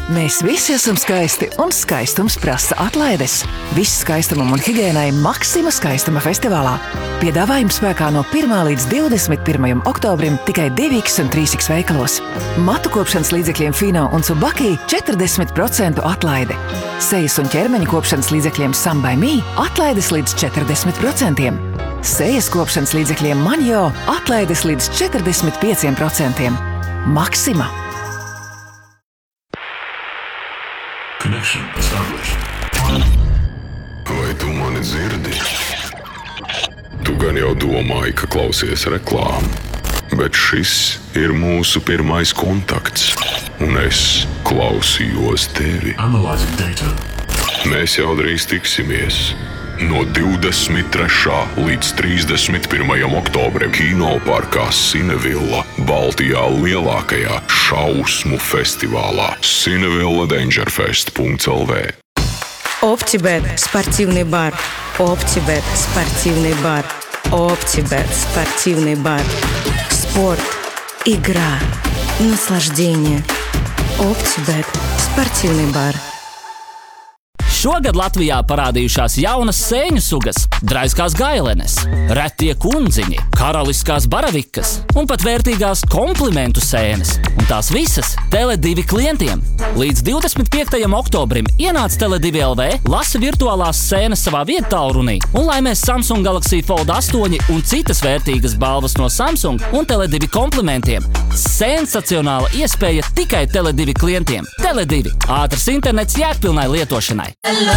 Mēs visi esam skaisti, un skaistums prasa atlaides. Viss skaistumam un higiēnai Maxima skaistuma festivālā. Piedāvājums spēkā no 1. līdz 21. oktobrim tikai 2X un 3X veikalos. Matu kopšanas līdzekļiem Fino un Tsubaki 40% atlaide. Sejas un ķermeņa kopšanas līdzekļiem Sam by Me atlaides līdz 40%. Sejas kopšanas līdzekļiem Manjo atlaides līdz 45%. Maxima. Connection established. Vai tu mani dzirdi? Tu gan jau domāji, ka klausies reklāmu, bet šis ir mūsu pirmais kontakts, un es klausījos tevi. Analyzing data. Mēs jau drīz tiksimies. No 23. līdz 31. oktobrim Kinoparkā Cinevilla, Baltijā lielākajā šausmu festivālā cinevilladangerfest.lv. Optibet спортивный бар. Optibet спортивный бар. Optibet спортивный бар. Спорт, игра, наслаждение. Optibet спортивный бар. Šogad Latvijā parādījušās jaunas sēņu sugas, draiskās gailenes, retie kundziņi, karaliskās baravikas un pat vērtīgās komplimentu sēnes. Un tās visas Tele2 klientiem. Līdz 25. oktobrim ienāc Tele2 LV, lasa virtuālās sēnes savā viedtālrunī un laimēs Samsung Galaxy Fold 8 un citas vērtīgas balvas no Samsung un Tele2 komplimentiem. Sensacionāla iespēja tikai Tele2 klientiem. Tele2 – ātrs internets jēgpilnai lietošanai.